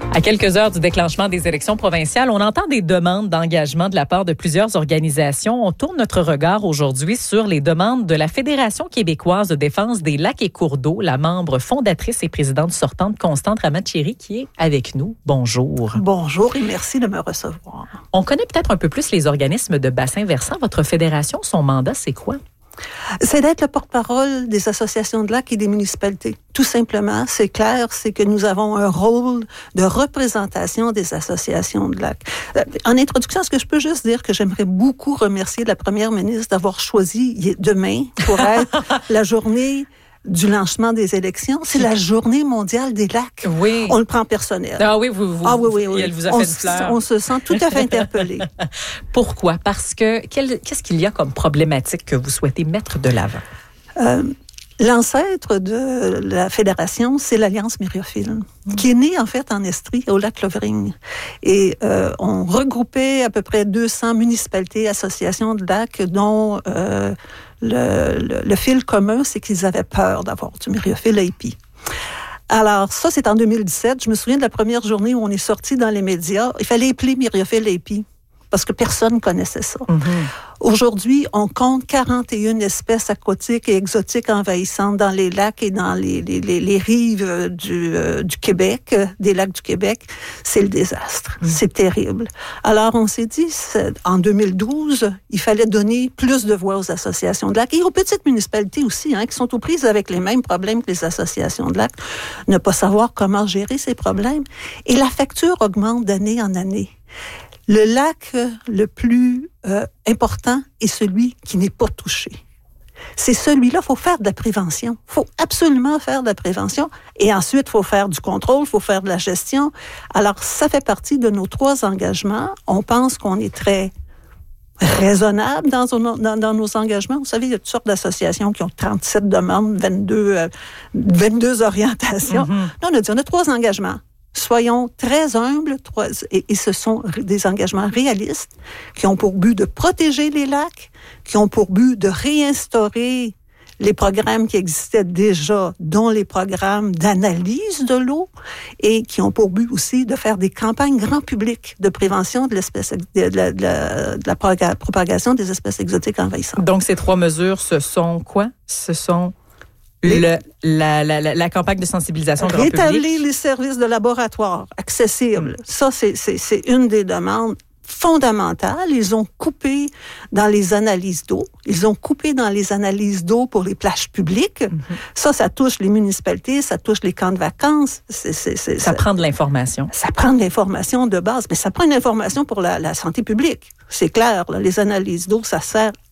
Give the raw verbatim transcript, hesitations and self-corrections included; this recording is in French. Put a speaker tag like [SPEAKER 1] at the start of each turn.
[SPEAKER 1] À quelques heures du déclenchement des élections provinciales, on entend des demandes d'engagement de la part de plusieurs organisations. On tourne notre regard aujourd'hui sur les demandes de la Fédération québécoise de défense des lacs et cours d'eau, la membre fondatrice et présidente sortante Constante Ramachéry qui est avec nous. Bonjour.
[SPEAKER 2] Bonjour et merci de me recevoir.
[SPEAKER 1] On connaît peut-être un peu plus les organismes de bassin versant. Votre fédération, son mandat, c'est quoi?
[SPEAKER 2] C'est d'être le porte-parole des associations de lacs et des municipalités. Tout simplement, c'est clair, c'est que nous avons un rôle de représentation des associations de lacs. En introduction, est-ce que je peux juste dire que j'aimerais beaucoup remercier la première ministre d'avoir choisi demain pour être la journée du lancement des élections. C'est la journée mondiale des lacs.
[SPEAKER 1] Oui.
[SPEAKER 2] On le prend personnel.
[SPEAKER 1] Ah oui, vous, vous,
[SPEAKER 2] ah oui, oui, oui.
[SPEAKER 1] Elle vous a
[SPEAKER 2] on
[SPEAKER 1] fait une fleur.
[SPEAKER 2] On se sent tout à fait interpellé.
[SPEAKER 1] Pourquoi? Parce que quel, qu'est-ce qu'il y a comme problématique que vous souhaitez mettre de l'avant? Euh,
[SPEAKER 2] L'ancêtre de la fédération, c'est l'Alliance Myriophile, mmh. qui est née en fait en Estrie, au lac Lovering. Et euh, on regroupait à peu près deux cents municipalités, associations de lacs, dont euh, le, le, le fil commun, c'est qu'ils avaient peur d'avoir du myriophile A P. Alors, ça, c'est en deux mille dix-sept. Je me souviens de la première journée où on est sorti dans les médias. Il fallait épeler myriophile A P. Parce que personne ne connaissait ça. Mm-hmm. Aujourd'hui, on compte quarante et une espèces aquatiques et exotiques envahissantes dans les lacs et dans les, les, les, les rives du, euh, du Québec, des lacs du Québec. C'est le désastre. Mm-hmm. C'est terrible. Alors, on s'est dit, en deux mille douze, il fallait donner plus de voix aux associations de lacs et aux petites municipalités aussi, hein, qui sont aux prises avec les mêmes problèmes que les associations de lacs, ne pas savoir comment gérer ces problèmes. Et la facture augmente d'année en année. Le lac le plus euh, important est celui qui n'est pas touché. C'est celui-là, il faut faire de la prévention. Il faut absolument faire de la prévention. Et ensuite, il faut faire du contrôle, il faut faire de la gestion. Alors, ça fait partie de nos trois engagements. On pense qu'on est très raisonnable dans, dans, dans nos engagements. Vous savez, il y a toutes sortes d'associations qui ont trente-sept demandes, vingt-deux, euh, vingt-deux orientations. Mm-hmm. Non, on a dit, on a trois engagements. Soyons très humbles, et, et ce sont des engagements réalistes qui ont pour but de protéger les lacs, qui ont pour but de réinstaurer les programmes qui existaient déjà, dont les programmes d'analyse de l'eau, et qui ont pour but aussi de faire des campagnes grand public de prévention de, l'espèce, de, la, de, la, de la propagation des espèces exotiques envahissantes.
[SPEAKER 1] Donc, ces trois mesures, ce sont quoi? Ce sont... Le, la, la, la, la campagne de sensibilisation grand public.
[SPEAKER 2] Rétablir les services de laboratoire accessibles. Mmh. Ça, c'est, c'est, c'est une des demandes fondamentales. Ils ont coupé dans les analyses d'eau. Ils ont coupé dans les analyses d'eau pour les plages publiques. Mmh. Ça, ça touche les municipalités, ça touche les camps de vacances. C'est, c'est, c'est,
[SPEAKER 1] ça, ça prend de l'information.
[SPEAKER 2] Ça prend de l'information de base, mais ça prend une information pour la, la santé publique. C'est clair, là, les analyses d'eau, ça sert